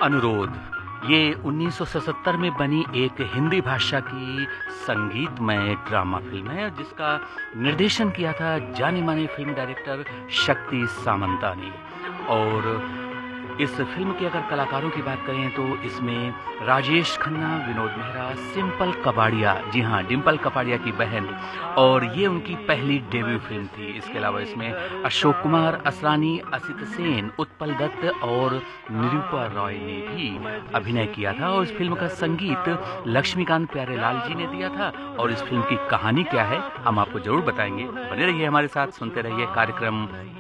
अनुरोध ये 1977 में बनी एक हिंदी भाषा की संगीतमय ड्रामा फिल्म है जिसका निर्देशन किया था जाने माने फिल्म डायरेक्टर शक्ति सामंता ने। और इस फिल्म के अगर कलाकारों की बात करें तो इसमें राजेश खन्ना, विनोद मेहरा, सिंपल कपाड़िया, जी हाँ डिम्पल कपाड़िया की बहन, और ये उनकी पहली डेब्यू फिल्म थी। इसके अलावा इसमें अशोक कुमार, असरानी, असित सेन, उत्पल दत्त और निरूपा रॉय ने भी अभिनय किया था। और इस फिल्म का संगीत लक्ष्मीकांत प्यारेलाल जी ने दिया था। और इस फिल्म की कहानी क्या है हम आपको जरूर बताएंगे। बने रहिए हमारे साथ, सुनते रहिए कार्यक्रम